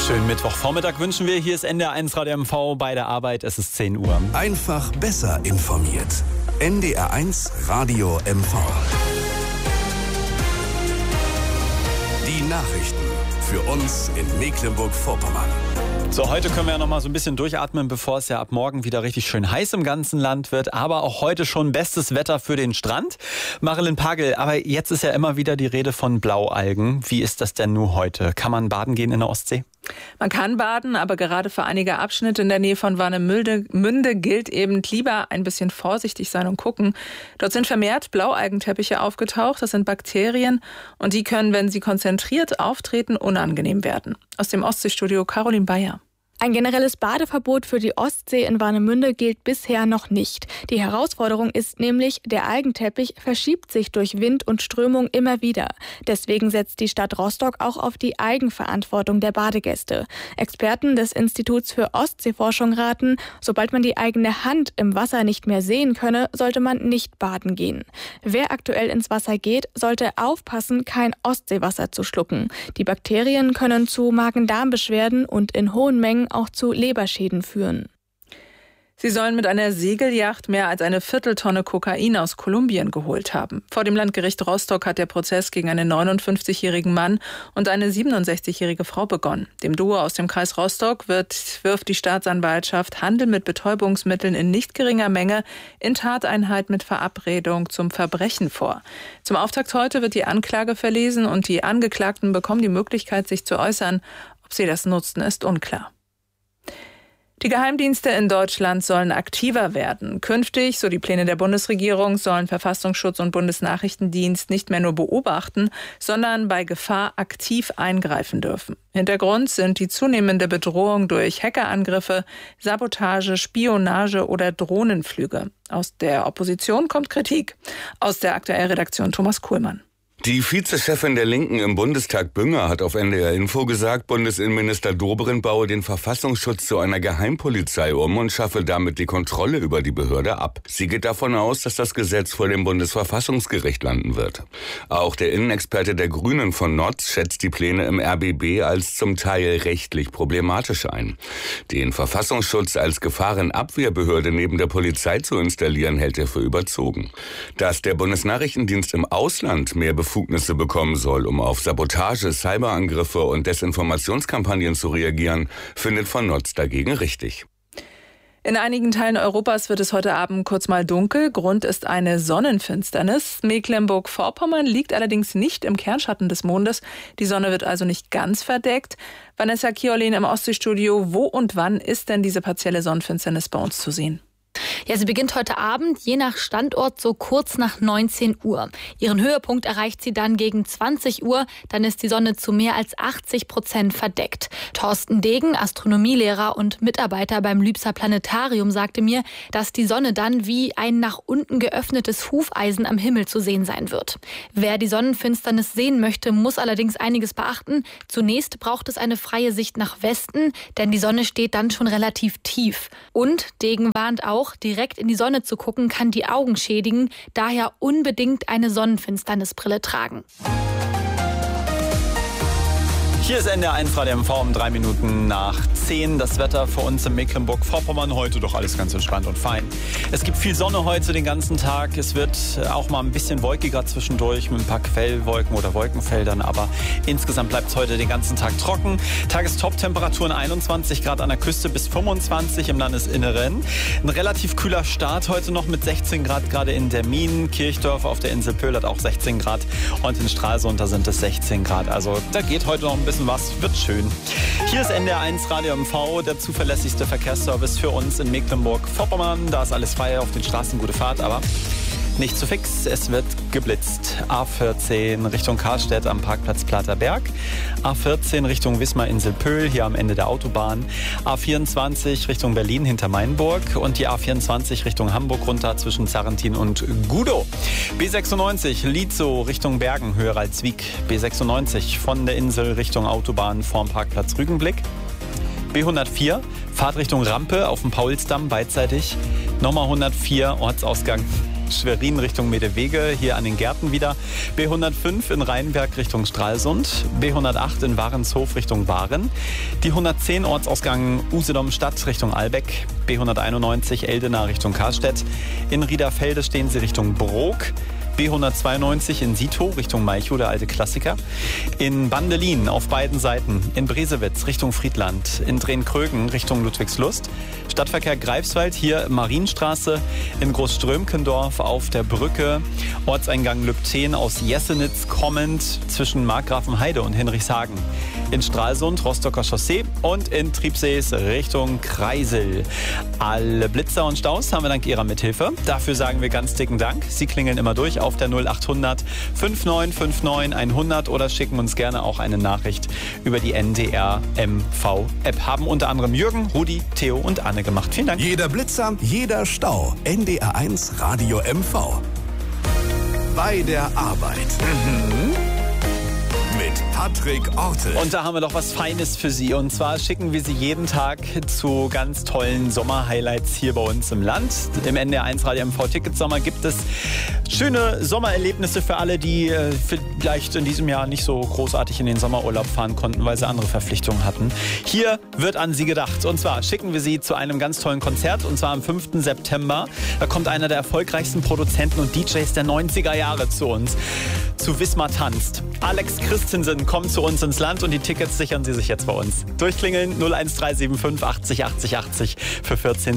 Schönen Mittwochvormittag wünschen wir. Hier ist NDR1 Radio MV bei der Arbeit. Es ist 10 Uhr. Einfach besser informiert. NDR1 Radio MV. Die Nachrichten für uns in Mecklenburg-Vorpommern. So, heute können wir ja noch mal so ein bisschen durchatmen, bevor es ja ab morgen wieder richtig schön heiß im ganzen Land wird. Aber auch heute schon bestes Wetter für den Strand. Marilyn Pagel, aber jetzt ist ja immer wieder die Rede von Blaualgen. Wie ist das denn nun heute? Kann man baden gehen in der Ostsee? Man kann baden, aber gerade für einige Abschnitte in der Nähe von Warnemünde gilt eben lieber ein bisschen vorsichtig sein und gucken. Dort sind vermehrt Blaualgenteppiche aufgetaucht. Das sind Bakterien und die können, wenn sie konzentriert auftreten, unangenehm werden. Aus dem Ostseestudio Caroline Bayer. Ein generelles Badeverbot für die Ostsee in Warnemünde gilt bisher noch nicht. Die Herausforderung ist nämlich, der Algenteppich verschiebt sich durch Wind und Strömung immer wieder. Deswegen setzt die Stadt Rostock auch auf die Eigenverantwortung der Badegäste. Experten des Instituts für Ostseeforschung raten, sobald man die eigene Hand im Wasser nicht mehr sehen könne, sollte man nicht baden gehen. Wer aktuell ins Wasser geht, sollte aufpassen, kein Ostseewasser zu schlucken. Die Bakterien können zu Magen-Darm-Beschwerden und in hohen Mengen auch zu Leberschäden führen. Sie sollen mit einer Segelyacht mehr als eine Vierteltonne Kokain aus Kolumbien geholt haben. Vor dem Landgericht Rostock hat der Prozess gegen einen 59-jährigen Mann und eine 67-jährige Frau begonnen. Dem Duo aus dem Kreis Rostock wirft die Staatsanwaltschaft Handel mit Betäubungsmitteln in nicht geringer Menge in Tateinheit mit Verabredung zum Verbrechen vor. Zum Auftakt heute wird die Anklage verlesen und die Angeklagten bekommen die Möglichkeit, sich zu äußern. Ob sie das nutzten, ist unklar. Die Geheimdienste in Deutschland sollen aktiver werden. Künftig, so die Pläne der Bundesregierung, sollen Verfassungsschutz und Bundesnachrichtendienst nicht mehr nur beobachten, sondern bei Gefahr aktiv eingreifen dürfen. Hintergrund sind die zunehmende Bedrohung durch Hackerangriffe, Sabotage, Spionage oder Drohnenflüge. Aus der Opposition kommt Kritik. Aus der Aktuellredaktion Thomas Kuhlmann. Die Vizechefin der Linken im Bundestag Bünger hat auf NDR Info gesagt, Bundesinnenminister Dobrindt baue den Verfassungsschutz zu einer Geheimpolizei um und schaffe damit die Kontrolle über die Behörde ab. Sie geht davon aus, dass das Gesetz vor dem Bundesverfassungsgericht landen wird. Auch der Innenexperte der Grünen von Notz schätzt die Pläne im RBB als zum Teil rechtlich problematisch ein. Den Verfassungsschutz als Gefahrenabwehrbehörde neben der Polizei zu installieren, hält er für überzogen. Dass der Bundesnachrichtendienst im Ausland mehr Befugnisse bekommen soll, um auf Sabotage, Cyberangriffe und Desinformationskampagnen zu reagieren, findet von Notz dagegen richtig. In einigen Teilen Europas wird es heute Abend kurz mal dunkel. Grund ist eine Sonnenfinsternis. Mecklenburg-Vorpommern liegt allerdings nicht im Kernschatten des Mondes. Die Sonne wird also nicht ganz verdeckt. Vanessa Kiolin im Ostseestudio. Wo und wann ist denn diese partielle Sonnenfinsternis bei uns zu sehen? Ja, sie beginnt heute Abend, je nach Standort, so kurz nach 19 Uhr. Ihren Höhepunkt erreicht sie dann gegen 20 Uhr. Dann ist die Sonne zu mehr als 80% verdeckt. Thorsten Degen, Astronomielehrer und Mitarbeiter beim Lübser Planetarium, sagte mir, dass die Sonne dann wie ein nach unten geöffnetes Hufeisen am Himmel zu sehen sein wird. Wer die Sonnenfinsternis sehen möchte, muss allerdings einiges beachten. Zunächst braucht es eine freie Sicht nach Westen, denn die Sonne steht dann schon relativ tief. Und Degen warnt auch, direkt in die Sonne zu gucken, kann die Augen schädigen. Daher unbedingt eine Sonnenfinsternisbrille tragen. Hier ist NDR1 Radio MV um 3 Minuten nach 10. Das Wetter für uns in Mecklenburg-Vorpommern heute doch alles ganz entspannt und fein. Es gibt viel Sonne heute den ganzen Tag. Es wird auch mal ein bisschen wolkiger zwischendurch mit ein paar Quellwolken oder Wolkenfeldern. Aber insgesamt bleibt es heute den ganzen Tag trocken. Tagestop-Temperaturen 21 Grad an der Küste bis 25 im Landesinneren. Ein relativ kühler Start heute noch mit 16 Grad gerade in Dermin. Kirchdorf auf der Insel Pöhl hat auch 16 Grad. Und in Stralsund, da sind es 16 Grad. Also da geht heute noch ein bisschen was, wird schön. Hier ist NDR1 Radio MV, der zuverlässigste Verkehrsservice für uns in Mecklenburg-Vorpommern. Da ist alles frei, auf den Straßen gute Fahrt, aber nicht zu fix, es wird geblitzt. A14 Richtung Karstedt am Parkplatz Platerberg. A14 Richtung Wismar-Insel-Pöhl, hier am Ende der Autobahn. A24 Richtung Berlin hinter Mainburg. Und die A24 Richtung Hamburg runter zwischen Zarrentin und Gudow. B96 Lietzow Richtung Bergen, höher als Wiek. B96 von der Insel Richtung Autobahn vorm Parkplatz Rügenblick. B104 Fahrtrichtung Rampe auf dem Paulsdamm beidseitig. Nochmal 104 Ortsausgang Schwerin Richtung Medewege, hier an den Gärten wieder. B105 in Rheinberg Richtung Stralsund. B108 in Warenshof Richtung Waren. Die 110 Ortsausgang Usedom-Stadt Richtung Albeck. B191 Eldena Richtung Karstedt. In Riederfelde stehen Sie Richtung Brok. B192 in Sito Richtung Malchow, der alte Klassiker. In Bandelin auf beiden Seiten. In Bresewitz Richtung Friedland. In Drehn-Krögen Richtung Ludwigslust. Stadtverkehr Greifswald, hier Marienstraße. In Großströmkendorf auf der Brücke. Ortseingang Lübten aus Jessenitz kommend zwischen Markgrafenheide und Hinrichshagen. In Stralsund Rostocker Chaussee und in Triebsees Richtung Kreisel. Alle Blitzer und Staus haben wir dank Ihrer Mithilfe. Dafür sagen wir ganz dicken Dank. Sie klingeln immer durch auf der 0800 5959 100 oder schicken uns gerne auch eine Nachricht über die NDR MV App. Haben unter anderem Jürgen, Rudi, Theo und Anne gemacht. Vielen Dank. Jeder Blitzer, jeder Stau. NDR1 Radio MV. Bei der Arbeit. Mit Patrick Ortel. Und da haben wir doch was Feines für Sie. Und zwar schicken wir Sie jeden Tag zu ganz tollen Sommerhighlights hier bei uns im Land. Im NDR1 Radio MV Ticketsommer gibt es schöne Sommererlebnisse für alle, die vielleicht in diesem Jahr nicht so großartig in den Sommerurlaub fahren konnten, weil sie andere Verpflichtungen hatten. Hier wird an Sie gedacht. Und zwar schicken wir Sie zu einem ganz tollen Konzert. Und zwar am 5. September. Da kommt einer der erfolgreichsten Produzenten und DJs der 90er Jahre zu uns. Zu Wismar tanzt. Alex Christensen kommt zu uns ins Land und die Tickets sichern Sie sich jetzt bei uns. Durchklingeln 01375 80 80 80 für 14